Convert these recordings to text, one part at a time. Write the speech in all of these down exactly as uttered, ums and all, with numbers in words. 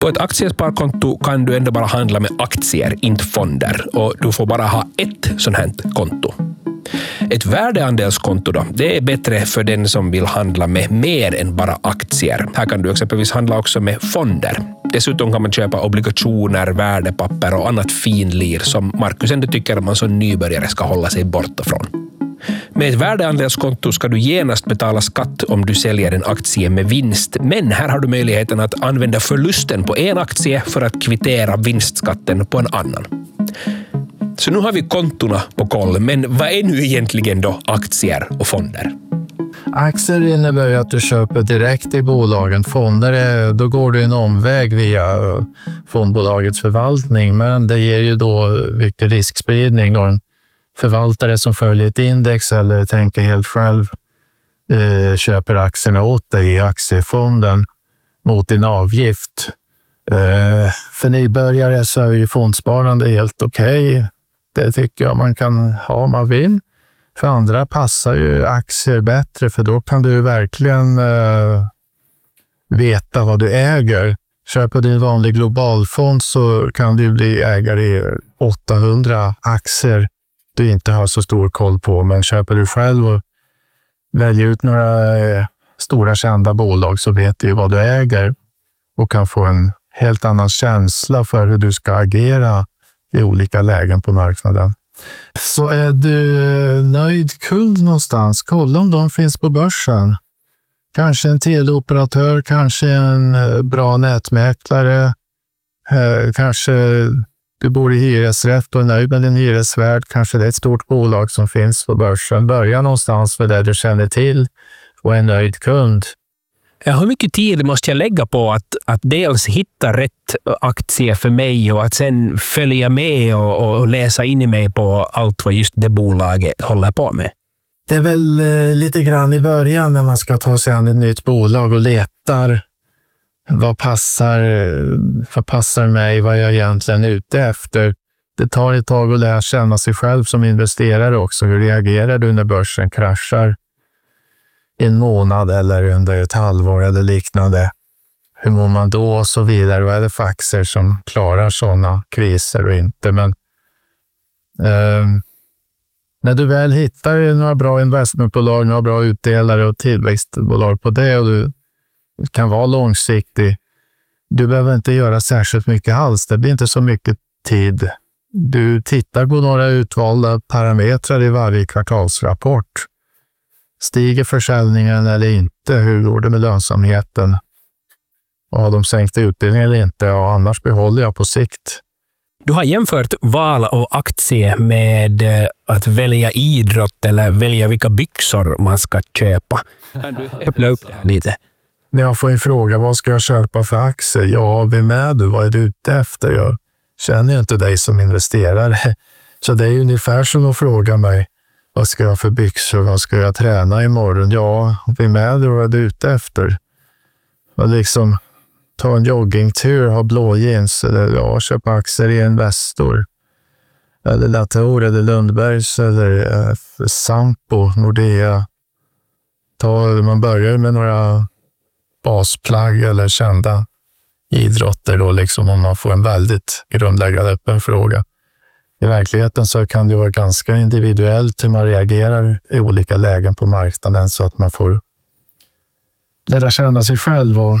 På ett aktiesparkonto kan du ändå bara handla med aktier, inte fonder. Och du får bara ha ett sånt här konto. Ett värdeandelskonto då, det är bättre för den som vill handla med mer än bara aktier. Här kan du exempelvis handla också med fonder. Dessutom kan man köpa obligationer, värdepapper och annat finlir som Markus ändå tycker att man som nybörjare ska hålla sig borta från. Med ett värdeandelskonto ska du genast betala skatt om du säljer en aktie med vinst, men här har du möjligheten att använda förlusten på en aktie för att kvittera vinstskatten på en annan. Så nu har vi kontona på koll, men vad är nu egentligen då aktier och fonder? Aktier innebär ju att du köper direkt i bolagen. Fonder är, då går du en omväg via fondbolagets förvaltning, men det ger ju då mycket riskspridning. Och en förvaltare som följer ett index eller tänker helt själv eh, köper aktierna åt dig i aktiefonden mot din avgift. Eh, för nybörjare så är ju fondsparande helt okej. Okay. Det tycker jag man kan ha om man vill. För andra passar ju aktier bättre, för då kan du verkligen eh, veta vad du äger. Köper du en vanlig globalfond så kan du bli ägare i åttahundra aktier du inte har så stor koll på. Men köper du själv och väljer ut några eh, stora kända bolag så vet du vad du äger och kan få en helt annan känsla för hur du ska agera i olika lägen på marknaden. Så är du nöjd kund någonstans, kolla om de finns på börsen. Kanske en teleoperatör, kanske en bra nätmäklare, kanske du bor i hyresrätt och är nöjd med din hyresvärd, kanske det är ett stort bolag som finns på börsen. Börja någonstans för det du känner till och är nöjd kund. Hur mycket tid måste jag lägga på att, att dels hitta rätt aktie för mig och att sen följa med och, och läsa in i mig på allt vad just det bolaget håller på med? Det är väl eh, lite grann i början när man ska ta sig an ett nytt bolag och letar vad passar, vad passar mig, vad jag egentligen är ute efter. Det tar ett tag att lära känna sig själv som investerare också. Hur reagerar du när börsen kraschar? En månad eller under ett halvår eller liknande. Hur mår man då och så vidare? Vad är det för aktier som klarar sådana kriser och inte? Men eh, när du väl hittar några bra investmentbolag, några bra utdelare och tillväxtbolag på det och du kan vara långsiktig, du behöver inte göra särskilt mycket alls. Det blir inte så mycket tid. Du tittar på några utvalda parametrar i varje kvartalsrapport. Stiger försäljningen eller inte? Hur går det med lönsamheten? Och har de sänkt utdelning eller inte? Och annars behåller jag på sikt. Du har jämfört val av aktie med att välja idrott eller välja vilka byxor man ska köpa. Kan du öppna upp det lite? När jag får en fråga, vad ska jag köpa för aktier? Ja, vem är du? Vad är du ute efter? Jag känner ju inte dig som investerare. Så det är ungefär som att fråga mig, vad ska jag för byxor? Vad ska jag träna imorgon? Ja, vem är du? Vad är du ute efter? Och liksom ta en joggingtur, ha blå jeans eller ja, köpa aktier i Investor. Eller Latour eller Lundbergs eller eh, Sampo, Nordea. Ta, man börjar med några basplagg eller kända idrotter då liksom om man får en väldigt grundläggande öppen fråga. I verkligheten så kan det vara ganska individuellt hur man reagerar i olika lägen på marknaden så att man får lära känna sig själv och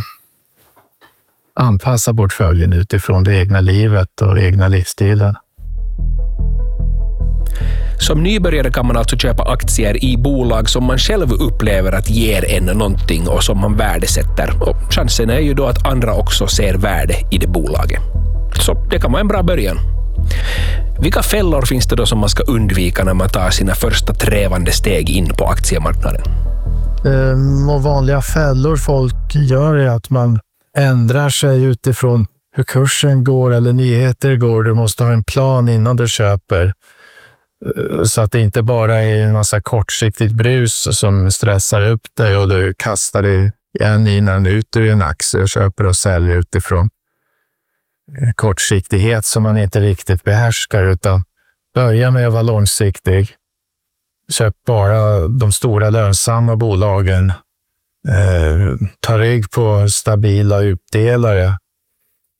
anpassa portföljen utifrån det egna livet och egna livsstilen. Som nybörjare kan man alltså köpa aktier i bolag som man själv upplever att ger en någonting och som man värdesätter. Och chansen är ju då att andra också ser värde i det bolaget. Så det kan vara en bra början. Vilka fällor finns det då som man ska undvika när man tar sina första trävande steg in på aktiemarknaden? Um, och vanliga fällor folk gör är att man ändrar sig utifrån hur kursen går eller nyheter går. Du måste ha en plan innan du köper. Så att det inte bara är en massa kortsiktigt brus som stressar upp dig och du kastar dig en innan ut ur en aktie och köper och säljer utifrån kortsiktighet som man inte riktigt behärskar, utan börja med att vara långsiktig. Köp bara de stora lönsamma bolagen. Eh, ta rygg på stabila utdelare